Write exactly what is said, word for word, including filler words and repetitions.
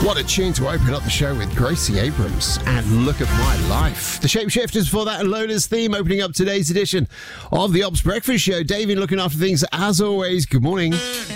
What a tune to open up the show with, Gracie Abrams and Look at My Life. The Shapeshifters for that and Lola's theme opening up today's edition of the Ops Breakfast Show. Davey looking after things as always. Good morning.